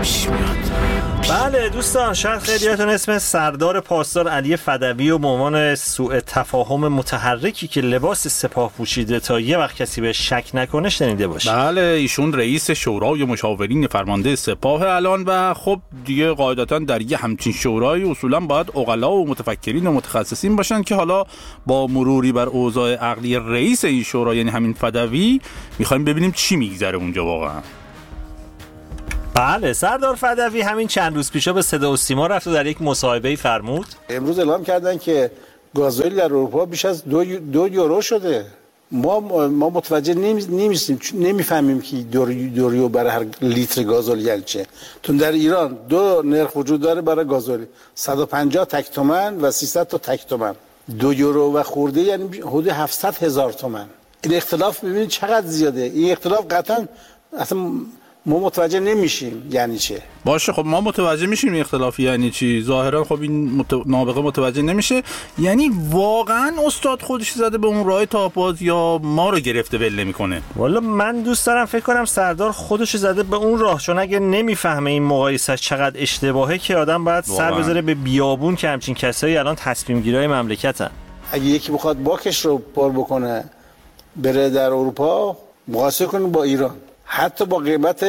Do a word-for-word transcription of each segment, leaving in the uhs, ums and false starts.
خوش میاد. بله دوستان، شاید خیلیاتون اسم سردار پاسدار علی فدوی و به عنوان سوء تفاهم متحرکی که لباس سپاه پوشیده تا یه وقت کسی به شک نکنه شنیده باشه. بله، ایشون رئیس شورای مشاورین فرمانده سپاه الان و خب دیگه قاعدتا در یه همچین شورای اصولا باید عقلا و متفکرین و متخصصین باشن که حالا با مروری بر اوضاع عقلی رئیس این شورا یعنی همین فدوی میخوایم ببینیم چی میگذره اونجا واقعا. بله، سردار فدوی همین چند روز پیشا به صدا و سیما رفت و در یک مصاحبه‌ای فرمود امروز اعلام کردن که گازوئیل در اروپا بیش از دو, دو یورو شده. ما ما متوجه نمی‌شیم، نمیفهمیم که دو یورو برای هر لیتر گازوئیل یعنی چه. تو در ایران دو نرخ وجود داره برای گازوئیل، صد و پنجاه تک تومن و سیصد تا تک تومن. دو یورو و خورده یعنی حدود هفتصد هزار تومن. این اختلاف ببینید چقدر زیاده. این اختلاف قطعا اصلا ما متوجه نمیشیم یعنی چه. باشه، خب ما متوجه میشیم این اختلاف یعنی چی. ظاهرا خب این مت... نابغه متوجه نمیشه. یعنی واقعا استاد خودش زده به اون راه تاپاز یا ما رو گرفته ول نمیکنه؟ والا من دوست دارم فکر کنم سردار خودش زده به اون راه، چون اگه نمیفهمه این مقایسه چقدر اشتباهه که آدم باید سر بذاره به بیابون که همچین کسایی الان تصمیم گیرای مملکتن. اگه یکی بخواد باکش رو پر بکنه بره در اروپا، مقایسه کنه با ایران، حتی با قیمت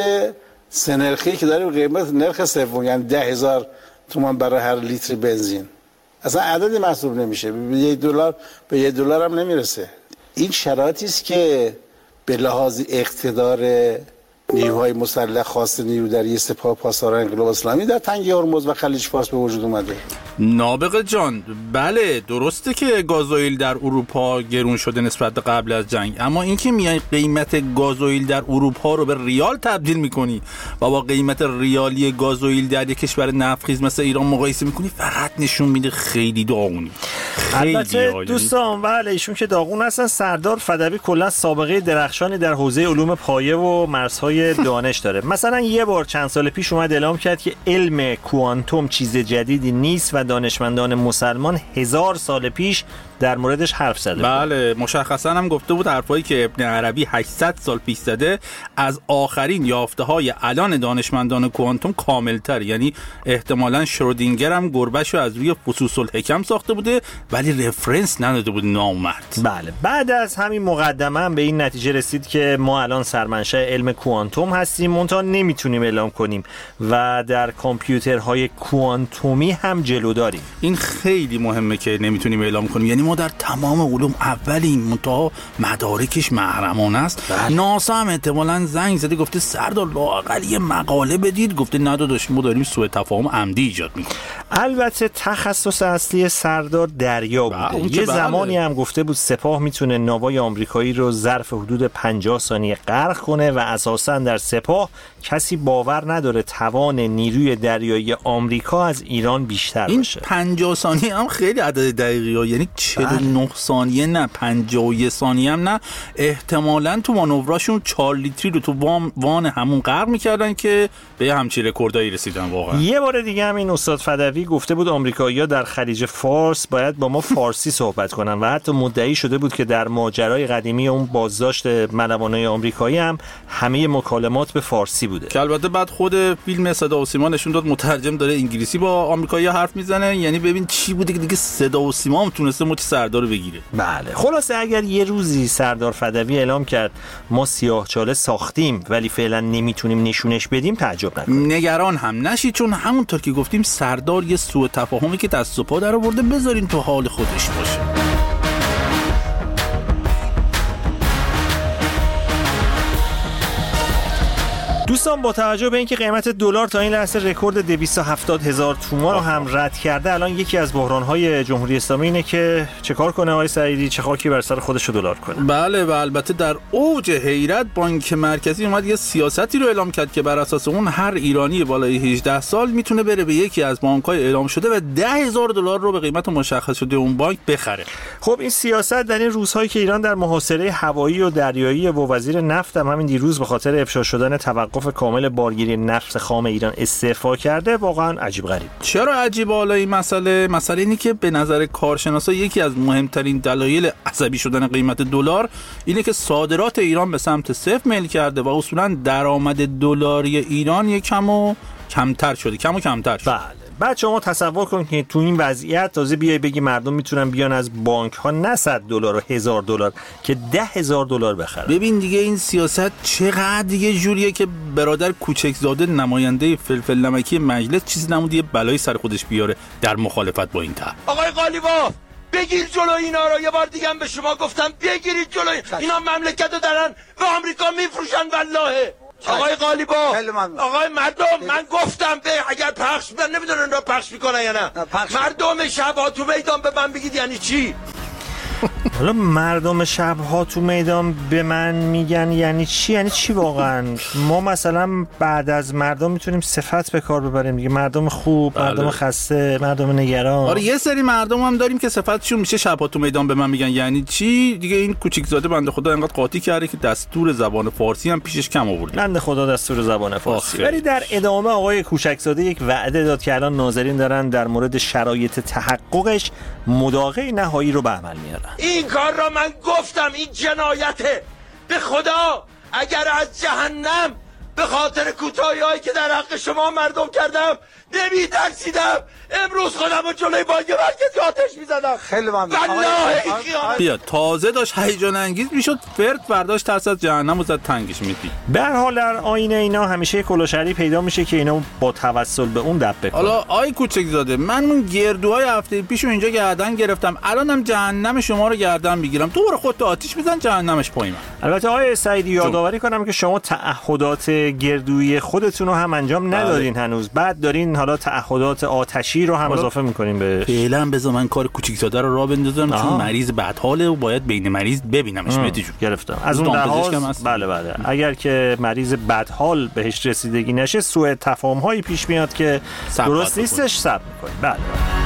سنرخی که داره، قیمت نرخ سوم یعنی ده هزار تومان برای هر لیتر بنزین، اصلا عددی محسوب نمیشه. به یک دلار به یک دلار هم نمیرسه. این شرایطی است که به لحاظ اقتدار نیروهای مسلح خاص نیرودری سپاه پاسدار انقلاب اسلامی در تنگه هرمز و خلیج فارس به وجود اومده. نابغه جان، بله درسته که گازوئیل در اروپا گرون شده نسبت به قبل از جنگ، اما اینکه میای قیمت گازوئیل در اروپا رو به ریال تبدیل میکنی و با قیمت ریالی گازوئیل در یک کشور نفتخیز مثل ایران مقایسه میکنی، فقط نشون میده خیلی داغونی. البته دوستان، بله ایشون که داغون هستن. سردار فدوی کلا سابقه درخشانی در حوزه علوم پایه و مرزهای دانش داره. مثلا یه بار چند سال پیش اومد اعلام کرد که علم کوانتوم چیز جدیدی نیست و دانشمندان مسلمان هزار سال پیش در موردش حرف زده. بله، مشخصا هم گفته بود حرفایی که ابن عربی هشتصد سال پیش زده از آخرین یافته‌های الان دانشمندان کوانتوم کامل‌تر، یعنی احتمالاً شرودینگر هم گربه‌شو از روی فصوص الحکم ساخته بوده ولی رفرنس نداده بود نامرد. بله، بعد از همین مقدمه هم به این نتیجه رسید که ما الان سرمنشأ علم کوانتوم هستیم، منتها نمیتونیم اعلام کنیم و در کامپیوترهای کوانتومی هم جلو داریم. این خیلی مهمه که نمیتونیم اعلام کنیم، یعنی ما در تمام علوم اولیم، منتها مدارکش محرمانه است. بله. ناسا هم احتمالاً زنگ زده گفته سردار لااقل یه مقاله بدید، گفته نداداش ما داریم سوء تفاهم عمدی ایجاد میکنیم. البته تخصص اصلی سردار دریا بوده. یه بله. زمانی هم گفته بود سپاه میتونه ناوای آمریکایی رو ظرف حدود پنجاه ثانیه غرق کنه و اساساً در سپاه کسی باور نداره توان نیروی دریایی آمریکا از ایران بیشتر این باشه. پنجاه ثانیه هم خیلی عدد دقیقیه، یعنی چهل و نه ثانیه نه، پنجاه و یک ثانیه هم نه. احتمالاً تو مانوراشون چهار لیتری رو تو وان, وان همون غرق می‌کردن که به همچین رکوردایی رسیدن واقعا. یه بار دیگه هم این استاد فدوی گفته بود آمریکایی‌ها در خلیج فارس باید با ما فارسی صحبت کنن و حتی مدعی شده بود که در ماجرای قدیمی اون بازداشت ملوانای آمریکایی هم همه مکالمات به فارسی بوده. که البته بعد خود فیلم صدا و سیما نشون داد مترجم داره انگلیسی با آمریکایی‌ها حرف میزنه، یعنی ببین چی بوده که دیگه صدا و سیما هم تونسته مچ سردار رو بگیره. بله، خلاصه اگر یه روزی سردار فدوی اعلام کرد ما سیاه‌چاله ساختیم ولی فعلا نمیتونیم نشونش بدیم، تعجب نکنید. نگران هم نشید، چون همونطور که گفتیم سردار یه سوء تفاهمی که دست و پا در آورده، بذارین تو حال خودش باشه. دوستان، با توجه به اینکه قیمت دلار تا این لحظه رکورد دویست و هفتاد هزار تومان رو هم رد کرده، الان یکی از بحران‌های جمهوری اسلامی اینه که چه کار کنه آقای سعیدی، چه خاکی بر سر خودش رو دلار کنه. بله و البته در اوج حیرت بانک مرکزی اومد یه سیاستی رو اعلام کرد که بر اساس اون هر ایرانی بالای هجده سال میتونه بره به یکی از بانک‌های اعلام شده و ده هزار دلار رو به قیمت مشخص شده اون بانک بخره. خب این سیاست در این روزهایی که ایران در محاصره هوایی و دریایی و وزیر نفت هم همین دیروز به خاطر افشا شدن توقف کامل بارگیری نفت خام ایران استعفا کرده، واقعا عجیب غریب. چرا عجیب حالا این مسئله؟ مسئله اینه که به نظر کارشناسا یکی از مهمترین دلایل عصبی شدن قیمت دلار اینه که صادرات ایران به سمت صفر میل کرده و اصولا درآمد دلاری ایران یکم و کمتر شده، کم و کمتر شده. بله. بعد شما تصور کن که تو این وضعیت تازه بیای بگی مردم میتونن بیان از بانک ها نه صد دلار و هزار دلار که ده هزار دلار بخرن. ببین دیگه این سیاست چقدر دیگه جوریه که برادر کوچکزاده نماینده فلفل نمکی مجلس چیزی نمود یه بلایی سر خودش بیاره در مخالفت با این طرح. آقای قالیباف بگیر جلو اینا رو، یه بار دیگه هم به شما گفتم بگیرید جلو اینا. مملکت رو دارن به آمریکا میفروشن والله. آقای قالیباف، آقای مردم، من گفتم به اگر پخش من نمیدونن را پخش میکنن یا نه. مردم شبها تو میدان به من بگید یعنی چی؟ حالا مردم شبها تو میدان به من میگن یعنی چی؟ یعنی چی واقعا؟ ما مثلا بعد از مردم میتونیم صفت به کار ببریم دیگه، مردم خوب، بله. مردم خسته، مردم نگران. آره یه سری مردم هم داریم که صفتشون میشه شبها تو میدان به من میگن یعنی چی دیگه. این کوچیکزاده بنده خدا انقدر قاطی کرده که دستور زبان فارسی هم پیشش کم آورد. بنده خدا دستور زبان فارسی. ولی در ادامه آقای کوچکزاده یک وعده داد که الان ناظرین دارن در مورد شرایط تحققش مداقه نهایی رو به عمل میارن. این کار را من گفتم، این جنایته. به خدا اگر از جهنم به خاطر کوتاهی‌هایی که در حق شما مردم کردم نمی ترسیدم، امروز خودم رو جلوی بانک مرکزی آتش می‌زدم. خیلی ممنون. والله خیانت. بیا تازه داشت هیجان انگیز میشد، فرد برداشت ترس از جهنم و زد تنگش میدی. به هر حال در آینه اینا همیشه کلوشری پیدا میشه که اینا با توسل به اون دب بکنن. حالا آی کوچکزاده من اون گردوهای هفته پیشو اینجا گردن گرفتم، الانم جهنم شما رو گردن میگیرم، تو برو خودت آتیش بزن جهنمش پایین. البته آقای سعیدی یادآوری کنم که شما تعهدات گردویی خودتون رو هم انجام ندادین هنوز، بعد دارین حالا تعهدات آتشی رو هم اضافه میکنیم به. فعلا بذار من کار کوچیکزاده رو راه بندازم چون مریض بدحاله و باید بین مریض ببینمش. مهدی جون گرفتم از اون لحاظ. بله بله اگر که مریض بدحال بهش رسیدگی نشه سوء تفاهم هایی پیش میاد که درست نیستش، صبر میکنیم. بله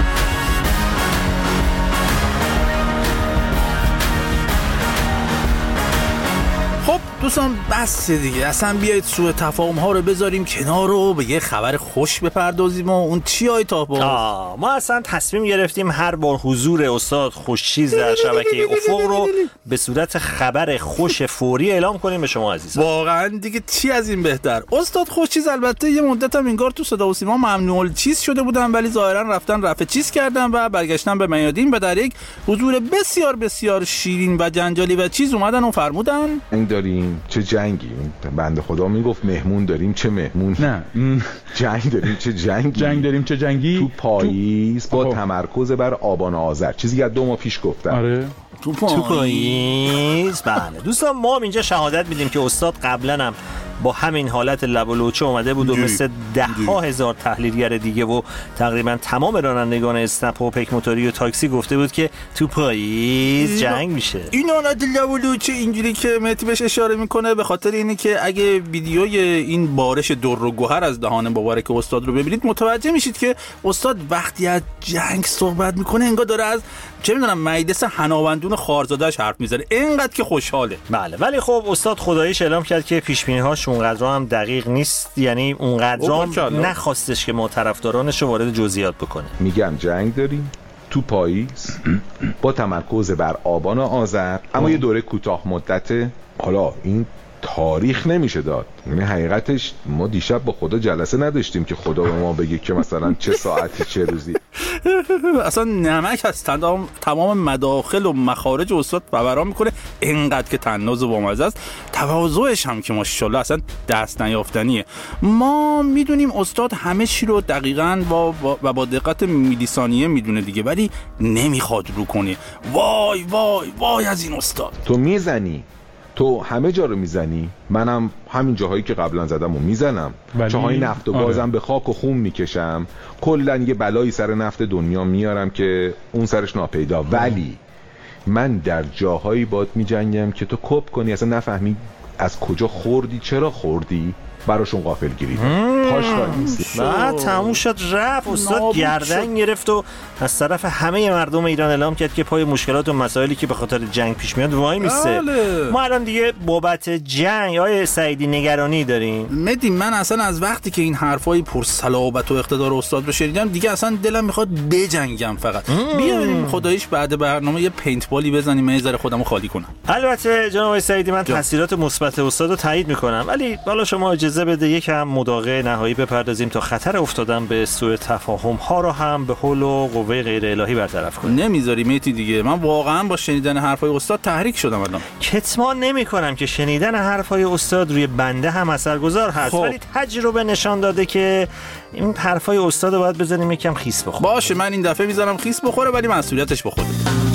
خب دوستان بس دیگه، اصلا بیایید سوء تفاهم ها رو بذاریم کنار رو به یه خبر خوش بپردازیم. و اون چی های تاپا؟ ما اصلا تصمیم گرفتیم هر بار حضور استاد خوشچیز در شبکه افق رو به صورت خبر خوش فوری اعلام کنیم به شما عزیزان. واقعا دیگه چی از این بهتر. استاد خوشچیز البته یه مدت هم انگار تو صدا و سیما ممنوع الچیز شده بودن، ولی ظاهرا رفتن رفع چیز کردن و برگشتن به میادین و در یک حضور بسیار بسیار شیرین و جنجالی و چیز اومدن و فرمودن این داریم چه جنگی. بنده خدا میگفت مهمون داریم چه مهمون، نه جنگ داریم چه جنگی. جنگ داریم چه جنگی تو پاییز تو... با تمرکز بر آبان آذر، چیزی که دو ماه پیش گفتم. آره تو پاییز. بله دوستان ما هم اینجا شهادت میدیم که استاد قبلا هم با همین حالت لب و لوچه اومده بود و مثل ده ها هزار تحلیلگر دیگه و تقریبا تمام رانندگان اسنپ و پیک موتوری و تاکسی گفته بود که تو پاییز جنگ میشه. این حالت لب و لوچه اینجوری که مهدی بهش اشاره میکنه به خاطر اینه که اگه ویدیوی این بارش در و گوهر از دهان مبارک استاد رو ببینید متوجه میشید که استاد وقتی از جنگ صحبت میکنه انگار داره از چه میدونم مجلس حناوندون خارزاده‌اش حرف میزنه، اینقدر که خوشحاله. بله ولی خب استاد خداییش اعلام کرد که پیش بینی‌هاش اونقدر هم دقیق نیست، یعنی اونقدر هم نخواستش که ما طرفدارانش رو وارد جزئیات بکنه. میگم جنگ داریم تو پاییز با تمرکز بر آبان و آذر، اما یه دوره کوتاه مدته. حالا این تاریخ نمیشه داد، یعنی حقیقتش ما دیشب با خدا جلسه نداشتیم که خدا به ما بگه که مثلا چه ساعتی چه روزی. اصلا نمک از تمام تمام مداخل و مخارج استاد فوران میکنه، اینقدر که تناز و بامزه است. تواضعش هم که ماشاءالله اصلا دست نیافتنیه. ما میدونیم استاد همه چی رو دقیقاً با و با دقت میلی ثانیه میدونه دیگه، ولی نمیخواد رو کنه. وای وای وای از این استاد. تو میزنی، تو همه جا رو میزنی، منم همین جاهایی که قبلا زدم رو میزنم، جاهای نفت و گازم آره. به خاک و خون میکشم، کلن یه بلایی سر نفت دنیا میارم که اون سرش ناپیدا. ولی من در جاهایی باد میجنگم که تو کپ کنی، اصلا نفهمی از کجا خوردی، چرا خوردی، براشون غافلگیری پاش وای نیستی. بعد تموم شد رفت استاد گردن گرفت و از طرف همه مردم ایران اعلام کرد که پای مشکلات و مسائلی که به خاطر جنگ پیش میاد وای میسته. ما الان دیگه بابت جنگ آیه سعیدی نگرانی داریم. مدی من اصلا از وقتی که این حرفای پر صلابت و اقتدار استاد رو شنیدم دیگه اصلا دلم میخواد بجنگم فقط. بیا بریم خداییش بعد برنامه یه پینت بالی بزنیم من یه ذره خودمو خالی کنم. البته جناب سعیدی من تاثیرات مثبت استاد رو تایید میکنم، ولی حالا شما اجازه بده یکم مداقه نهایی نهایی بپردازیم تا خطر افتادن به سوء تفاهم ها رو هم به حول و قوه غیر الهی برطرف کنیم. نمیذاری میتی دیگه، من واقعا با شنیدن حرفای استاد تحریک شدم الان. کتمان نمیکنم که شنیدن حرفای استاد روی بنده هم اثرگذار هست، ولی تجربه نشان داده که این حرفای استاد رو باید بذاریم یکم خیس بخوره. باشه من این دفعه میذارم خیس بخوره ولی مسئولیتش به خودت.